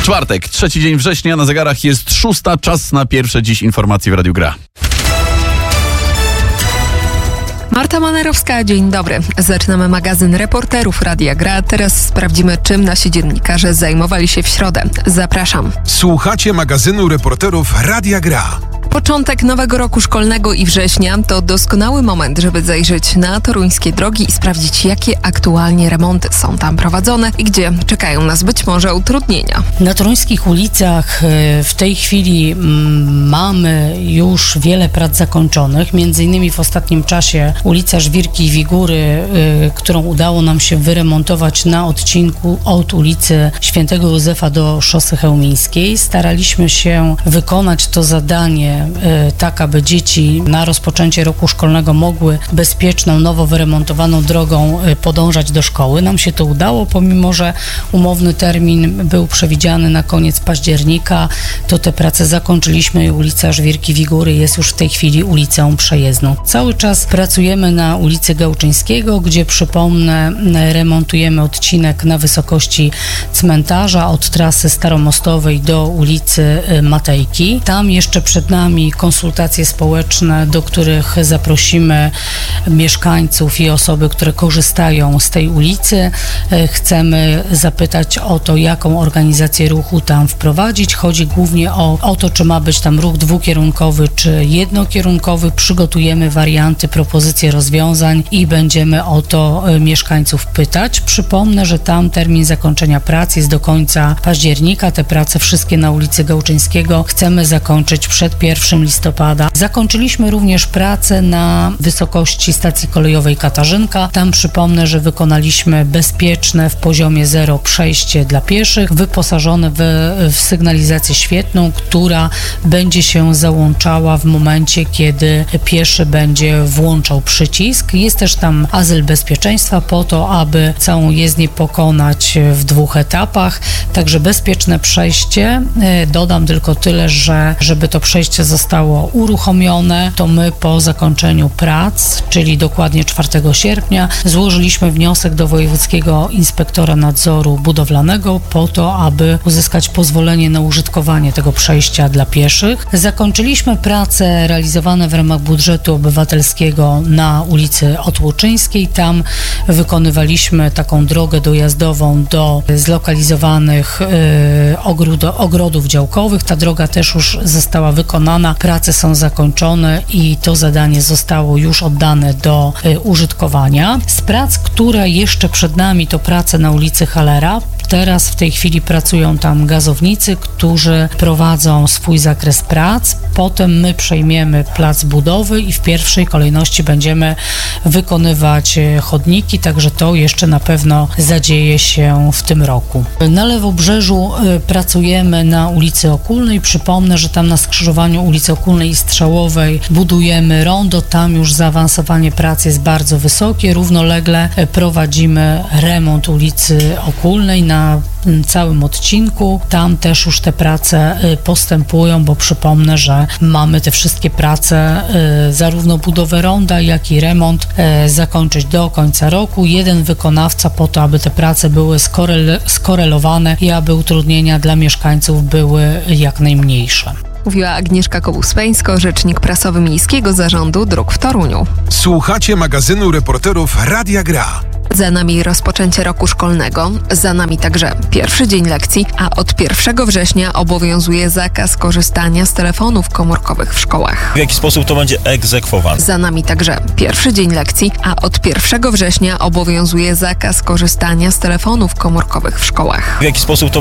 Czwartek, 3 dzień września, na zegarach jest 6, czas na pierwsze dziś informacje w Radiu Gra. Marta Manerowska, dzień dobry. Zaczynamy magazyn reporterów Radia Gra. Teraz sprawdzimy, czym nasi dziennikarze zajmowali się w środę. Zapraszam. Słuchacie magazynu reporterów Radia Gra. Początek nowego roku szkolnego i września to doskonały moment, żeby zajrzeć na toruńskie drogi i sprawdzić, jakie aktualnie remonty są tam prowadzone i gdzie czekają nas być może utrudnienia. Na toruńskich ulicach w tej chwili mamy już wiele prac zakończonych. Między innymi w ostatnim czasie ulica Żwirki i Wigury, którą udało nam się wyremontować na odcinku od ulicy Świętego Józefa do Szosy Chełmińskiej. Staraliśmy się wykonać to zadanie tak, aby dzieci na rozpoczęcie roku szkolnego mogły bezpieczną, nowo wyremontowaną drogą podążać do szkoły. Nam się to udało, pomimo że umowny termin był przewidziany na koniec października, to te prace zakończyliśmy i ulica Żwirki Wigury jest już w tej chwili ulicą przejezdną. Cały czas pracujemy na ulicy Gałczyńskiego, gdzie, przypomnę, remontujemy odcinek na wysokości cmentarza od trasy staromostowej do ulicy Matejki. Tam jeszcze przed nami konsultacje społeczne, do których zaprosimy mieszkańców i osoby, które korzystają z tej ulicy. Chcemy zapytać o to, jaką organizację ruchu tam wprowadzić. Chodzi głównie o to, czy ma być tam ruch dwukierunkowy, czy jednokierunkowy. Przygotujemy warianty, propozycje rozwiązań i będziemy o to mieszkańców pytać. Przypomnę, że tam termin zakończenia prac jest do końca października. Te prace wszystkie na ulicy Gałczyńskiego chcemy zakończyć przed 1 listopada. Zakończyliśmy również pracę na wysokości stacji kolejowej Katarzynka. Tam przypomnę, że wykonaliśmy bezpieczne w poziomie 0 przejście dla pieszych, wyposażone w sygnalizację świetlną, która będzie się załączała w momencie, kiedy pieszy będzie włączał przycisk. Jest też tam azyl bezpieczeństwa po to, aby całą jezdnię pokonać w 2 etapach. Także bezpieczne przejście. Dodam tylko tyle, że żeby to przejście zostało uruchomione, to my po zakończeniu prac, czyli dokładnie 4 sierpnia, złożyliśmy wniosek do Wojewódzkiego Inspektora Nadzoru Budowlanego po to, aby uzyskać pozwolenie na użytkowanie tego przejścia dla pieszych. Zakończyliśmy prace realizowane w ramach budżetu obywatelskiego na ulicy Otłoczyńskiej. Tam wykonywaliśmy taką drogę dojazdową do zlokalizowanych ogrodów działkowych. Ta droga też już została wykonana, prace są zakończone i to zadanie zostało już oddane do użytkowania. Z prac, które jeszcze przed nami, to prace na ulicy Halera. Teraz w tej chwili pracują tam gazownicy, którzy prowadzą swój zakres prac. Potem my przejmiemy plac budowy i w pierwszej kolejności będziemy wykonywać chodniki, także to jeszcze na pewno zadzieje się w tym roku. Na Lewobrzeżu pracujemy na ulicy Okulnej. Przypomnę, że tam na skrzyżowaniu ulicy Okulnej i Strzałowej budujemy rondo. Tam już zaawansowanie prac jest bardzo wysokie. Równolegle prowadzimy remont ulicy Okulnej na całym odcinku. Tam też już te prace postępują, bo przypomnę, że mamy te wszystkie prace, zarówno budowę ronda, jak i remont zakończyć do końca roku. Jeden wykonawca po to, aby te prace były skorelowane i aby utrudnienia dla mieszkańców były jak najmniejsze. Mówiła Agnieszka Kobus-Peńsko, rzecznik prasowy Miejskiego Zarządu Dróg w Toruniu. Słuchacie magazynu reporterów Radia Gra. Za nami rozpoczęcie roku szkolnego, za nami także pierwszy dzień lekcji, a od 1 września obowiązuje zakaz korzystania z telefonów komórkowych w szkołach. W jaki sposób to będzie egzekwowane? Za nami także pierwszy dzień lekcji, a od 1 września obowiązuje zakaz korzystania z telefonów komórkowych w szkołach. W jaki sposób to